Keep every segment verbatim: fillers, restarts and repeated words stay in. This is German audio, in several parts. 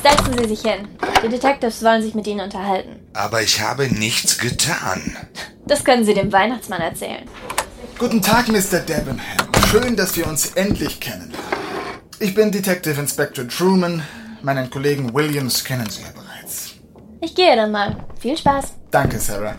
Setzen Sie sich hin. Die Detectives wollen sich mit Ihnen unterhalten. Aber ich habe nichts getan. Das können Sie dem Weihnachtsmann erzählen. Guten Tag, Mister Debenham. Schön, dass wir uns endlich kennenlernen. Ich bin Detective Inspector Truman. Meinen Kollegen Williams kennen Sie ja bereits. Ich gehe dann mal. Viel Spaß. Danke, Sarah.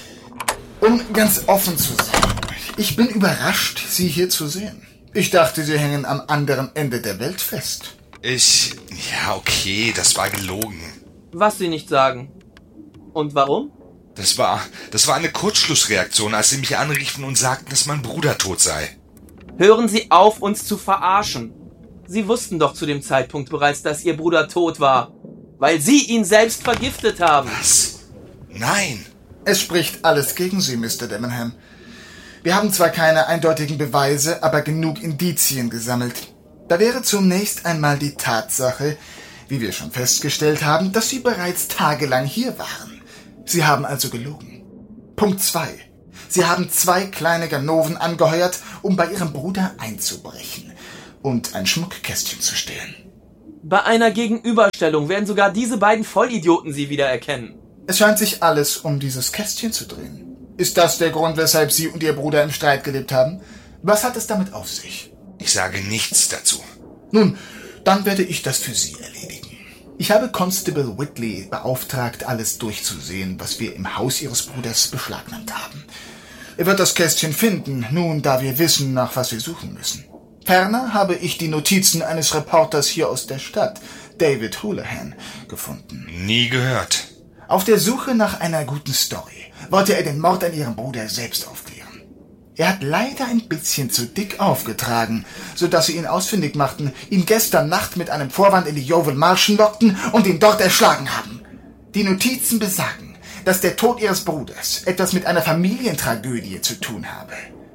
Um ganz offen zu sein, ich bin überrascht, Sie hier zu sehen. Ich dachte, Sie hängen am anderen Ende der Welt fest. Ich... Ja, okay, das war gelogen. Was Sie nicht sagen. Und warum? Das war... Das war eine Kurzschlussreaktion, als Sie mich anriefen und sagten, dass mein Bruder tot sei. Hören Sie auf, uns zu verarschen. Sie wussten doch zu dem Zeitpunkt bereits, dass Ihr Bruder tot war. Weil Sie ihn selbst vergiftet haben. Was? Nein. Es spricht alles gegen Sie, Mister Debenham. Wir haben zwar keine eindeutigen Beweise, aber genug Indizien gesammelt. Da wäre zunächst einmal die Tatsache, wie wir schon festgestellt haben, dass Sie bereits tagelang hier waren. Sie haben also gelogen. Punkt zwei. Sie haben zwei kleine Ganoven angeheuert, um bei Ihrem Bruder einzubrechen und ein Schmuckkästchen zu stehlen. Bei einer Gegenüberstellung werden sogar diese beiden Vollidioten Sie wiedererkennen. Es scheint sich alles um dieses Kästchen zu drehen. Ist das der Grund, weshalb Sie und Ihr Bruder im Streit gelebt haben? Was hat es damit auf sich? Ich sage nichts dazu. Nun, dann werde ich das für Sie erledigen. Ich habe Constable Whitley beauftragt, alles durchzusehen, was wir im Haus Ihres Bruders beschlagnahmt haben. Er wird das Kästchen finden, nun, da wir wissen, nach was wir suchen müssen. Ferner habe ich die Notizen eines Reporters hier aus der Stadt, David Houlihan, gefunden. Nie gehört. Auf der Suche nach einer guten Story wollte er den Mord an Ihrem Bruder selbst aufklären. Er hat leider ein bisschen zu dick aufgetragen, sodass sie ihn ausfindig machten, ihn gestern Nacht mit einem Vorwand in die Yeovil Marschen lockten und ihn dort erschlagen haben. Die Notizen besagen, dass der Tod Ihres Bruders etwas mit einer Familientragödie zu tun habe.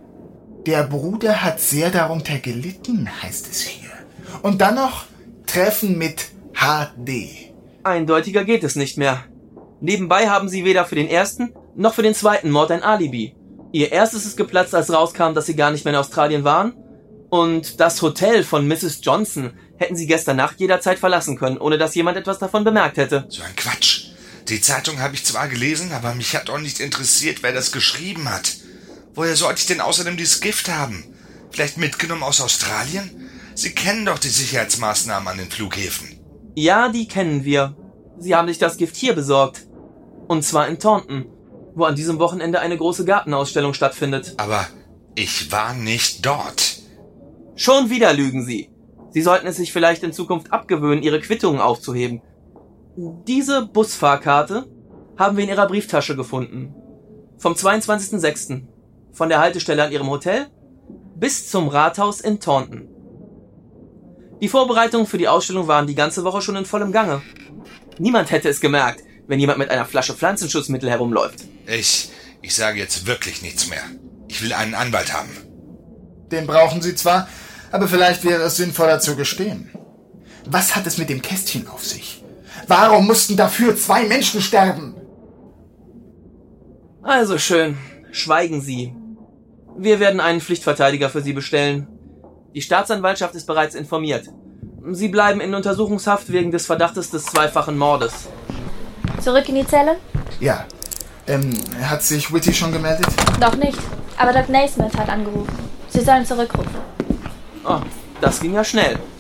Der Bruder hat sehr darunter gelitten, heißt es hier. Und dann noch Treffen mit H D. Eindeutiger geht es nicht mehr. Nebenbei haben Sie weder für den ersten noch für den zweiten Mord ein Alibi. Ihr erstes ist geplatzt, als rauskam, dass Sie gar nicht mehr in Australien waren. Und das Hotel von Misses Johnson hätten Sie gestern Nacht jederzeit verlassen können, ohne dass jemand etwas davon bemerkt hätte. So ein Quatsch. Die Zeitung habe ich zwar gelesen, aber mich hat auch nicht interessiert, wer das geschrieben hat. Woher sollte ich denn außerdem dieses Gift haben? Vielleicht mitgenommen aus Australien? Sie kennen doch die Sicherheitsmaßnahmen an den Flughäfen. Ja, die kennen wir. Sie haben sich das Gift hier besorgt. Und zwar in Taunton, wo an diesem Wochenende eine große Gartenausstellung stattfindet. Aber ich war nicht dort. Schon wieder lügen Sie. Sie sollten es sich vielleicht in Zukunft abgewöhnen, Ihre Quittungen aufzuheben. Diese Busfahrkarte haben wir in Ihrer Brieftasche gefunden. Vom zweiundzwanzigsten sechsten Von der Haltestelle an Ihrem Hotel bis zum Rathaus in Taunton. Die Vorbereitungen für die Ausstellung waren die ganze Woche schon in vollem Gange. Niemand hätte es gemerkt, wenn jemand mit einer Flasche Pflanzenschutzmittel herumläuft. Ich, ich sage jetzt wirklich nichts mehr. Ich will einen Anwalt haben. Den brauchen Sie zwar, aber vielleicht wäre es sinnvoller zu gestehen. Was hat es mit dem Kästchen auf sich? Warum mussten dafür zwei Menschen sterben? Also schön, schweigen Sie. Wir werden einen Pflichtverteidiger für Sie bestellen. Die Staatsanwaltschaft ist bereits informiert. Sie bleiben in Untersuchungshaft wegen des Verdachtes des zweifachen Mordes. Zurück in die Zelle? Ja. Ähm, hat sich Whitty schon gemeldet? Noch nicht. Aber Doc Naismith hat angerufen. Sie sollen zurückrufen. Oh, das ging ja schnell.